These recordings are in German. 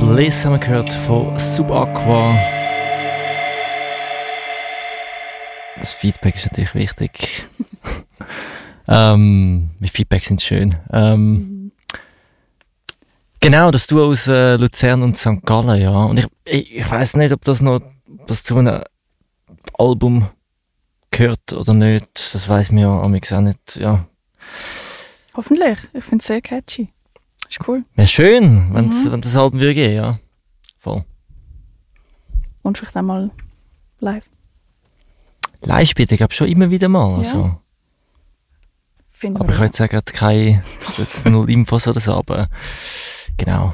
Bliss haben wir gehört von Subaqua. Das Feedback ist natürlich wichtig. Die Feedbacks sind schön. Genau, dass du aus Luzern und St. Gallen, ja. Und ich weiss nicht, ob das zu einem Album gehört oder nicht. Das weiss mir ja amigs auch nicht, ja. Hoffentlich. Ich finde es sehr catchy. Ist cool. Wäre schön, wenn das Album würde gehen, ja. Voll. Und vielleicht einmal live. Live spielt ich glaube schon immer wieder mal. Ja. Also. Finden Aber ich will jetzt sagen, keine null Infos oder so, aber genau.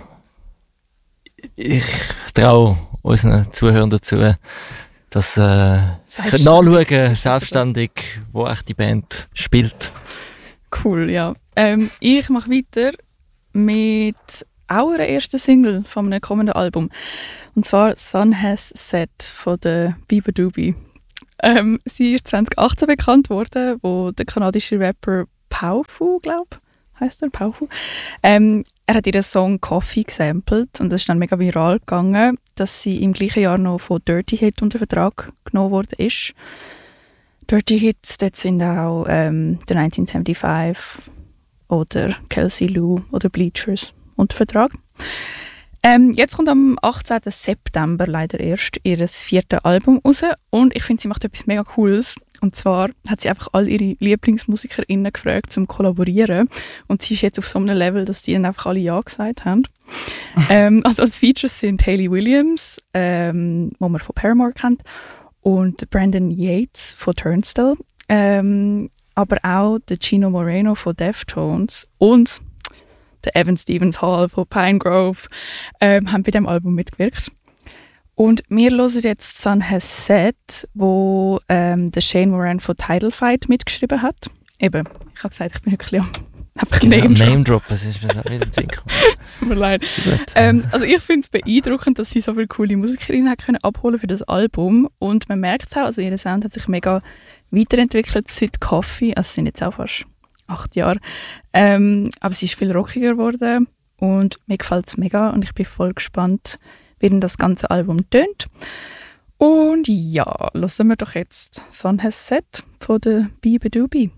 Ich traue unseren Zuhörern dazu, dass sie nachschauen, selbstständig, wo echt die Band spielt. Cool, ja. Ich mache weiter mit auch einer ersten Single von einem kommenden Album. Und zwar «Sun Has Set» von der Beabadoobee. Sie ist 2018 bekannt worden, wo der kanadische Rapper Powfu, heisst er, Powfu. Er hat ihren Song «Coffee» gesampelt und das ist dann mega viral gegangen, dass sie im gleichen Jahr noch von Dirty Hit unter Vertrag genommen worden ist. Dirty Hits, dort sind auch der 1975 oder Kelsey Lou oder Bleachers unter Vertrag. Jetzt kommt am 18. September leider erst ihr 4. Album raus und ich finde, sie macht etwas mega Cooles. Und zwar hat sie einfach all ihre LieblingsmusikerInnen gefragt, zum kollaborieren. Und sie ist jetzt auf so einem Level, dass die dann einfach alle Ja gesagt haben. Also als Features sind Hayley Williams, wo man von Paramore kennt, und Brandon Yates von Turnstile, aber auch der Chino Moreno von Deftones und der Evan Stevens Hall von Pinegrove haben bei diesem Album mitgewirkt. Und wir hören jetzt «Sun Has Set», wo der Shane Moran von Tidal Fight mitgeschrieben hat. Eben, ich habe gesagt, ich bin wirklich einfach Name-Drop, das ist mir wieder in den Sinn gekommen. Tut mir leid. Also ich finde es beeindruckend, dass sie so viele coole Musikerinnen hat können abholen für das Album. Und man merkt es auch, also ihr Sound hat sich mega weiterentwickelt seit «Coffee», also es sind jetzt auch fast 8 Jahre. Aber sie ist viel rockiger geworden und mir gefällt es mega und ich bin voll gespannt, wie denn das ganze Album tönt. Und ja, hören wir doch jetzt «Sun Has Set» von der Beabadoobee.